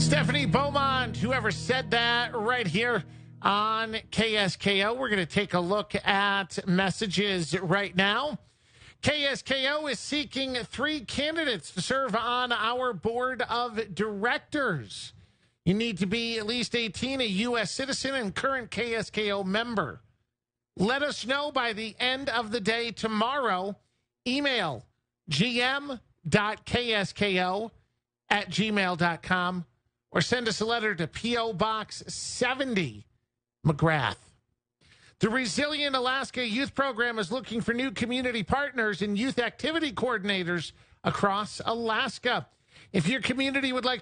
Stephanie Beaumont, whoever said that, right here on KSKO. We're going to take a look at messages right now. KSKO is seeking 3 candidates to serve on our board of directors. You need to be at least 18, a U.S. citizen, and current KSKO member. Let us know by the end of the day tomorrow. Email gm.ksko@gmail.com or send us a letter to P.O. Box 70, McGrath. The Resilient Alaska Youth Program is looking for new community partners and youth activity coordinators across Alaska. If your community would like